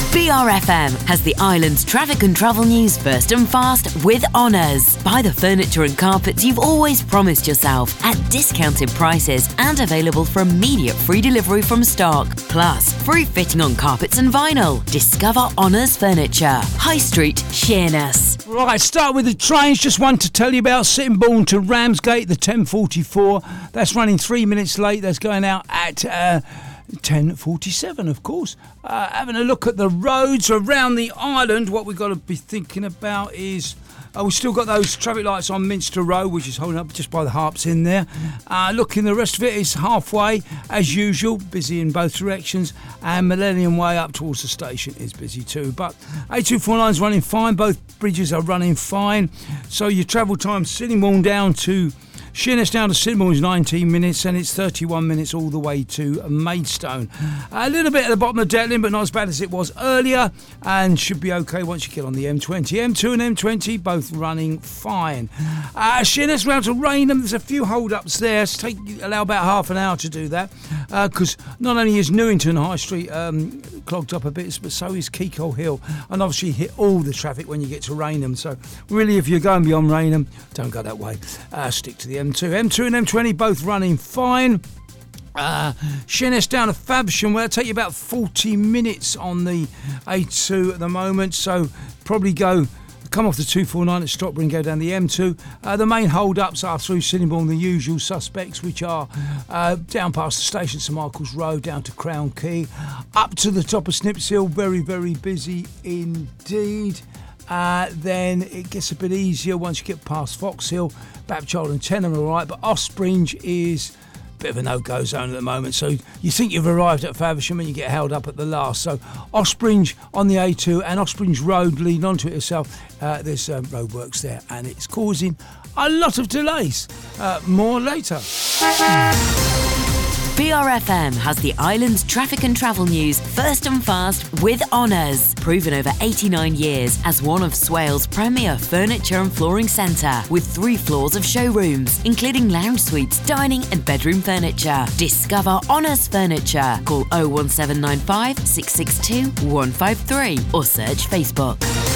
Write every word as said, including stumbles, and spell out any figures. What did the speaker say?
B R F M has the island's traffic and travel news first and fast with Honours. Buy the furniture and carpets you've always promised yourself at discounted prices and available for immediate free delivery from stock. Plus, free fitting on carpets and vinyl. Discover Honours Furniture. High Street, Sheerness. Right, start with the trains. Just one to tell you about. Sittingbourne to Ramsgate, the ten forty-four. That's running three minutes late. That's going out at Uh, ten forty-seven, of course. Uh, having a look at the roads around the island, what we've got to be thinking about is uh, we've still got those traffic lights on Minster Road, which is holding up just by the Harps in there. Uh, looking, the rest of it is halfway, as usual, busy in both directions, and Millennium Way up towards the station is busy too. But eight two four nine is running fine, both bridges are running fine. So your travel time, Sittingbourne down to Sheerness down to Sittingbourne is nineteen minutes, and it's thirty-one minutes all the way to Maidstone. A little bit at the bottom of Detling, but not as bad as it was earlier, and should be okay once you get on the M twenty. M two and M twenty both running fine. Uh, Sheerness round to Rainham, there's a few hold-ups there. So take, allow about half an hour to do that, because uh, not only is Newington High Street um, clogged up a bit, but so is Keekle Hill, and obviously hit all the traffic when you get to Rainham. So really, if you're going beyond Rainham, don't go that way. Uh, stick to the M two. M two and M twenty both running fine. Uh, Sheerness down to Faversham, where it'll take you about forty minutes on the A two at the moment, so probably go come off the two forty-nine at Stockbridge and go down the M two. Uh, the main hold-ups are through Sittingbourne, the usual suspects, which are uh, down past the station, St Michael's Road, down to Crown Quay, up to the top of Snips Hill, very, very busy indeed. Uh, then it gets a bit easier once you get past Fox Hill. Bapchild and Tenham are alright, but Ospringe is a bit of a no-go zone at the moment. So you think you've arrived at Faversham and you get held up at the last. So Ospringe on the A two and Ospringe Road leading onto it itself. Uh, there's um, roadworks there and it's causing a lot of delays. Uh, more later. B R F M has the island's traffic and travel news first and fast with Honours. Proven over eighty-nine years as one of Swale's premier furniture and flooring centre, with three floors of showrooms, including lounge suites, dining and bedroom furniture. Discover Honours Furniture. Call oh one seven nine five, six six two, one five three or search Facebook.